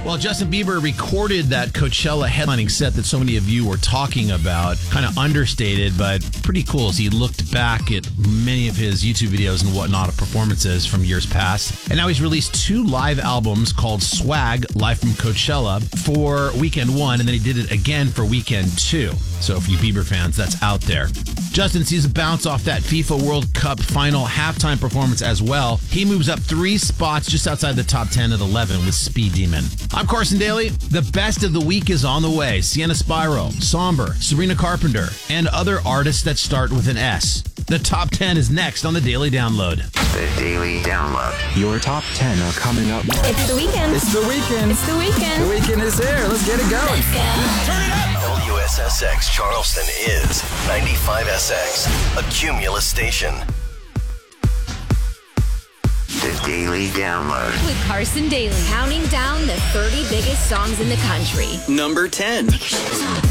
Well, Justin Bieber recorded that Coachella headlining set that so many of you were talking about. Kind of understated, but pretty cool as he looked back at many of his YouTube videos and whatnot of performances from years past. And now he's released 2 live albums called Swag, Live from Coachella, for Weekend 1, and then he did it again for Weekend 2. So for you Bieber fans, that's out there. Justin sees a bounce off that FIFA World Cup final halftime performance as well. He moves up 3 spots just outside the top 10 at 11 with Speed Demon. I'm Carson Daly. The best of the week is on the way. Sienna Spyro, Somber, Sabrina Carpenter, and other artists that start with an S. The top 10 is next on the Daily Download. The Daily Download. Your top 10 are coming up. It's the weekend. It's the weekend. It's the weekend. The weekend is here. Let's get it going. Let's go. Turn it up! WSSX Charleston is 95SX, a Cumulus station. The Daily Download. With Carson Daly, counting down the 30 biggest songs in the country. Number 10.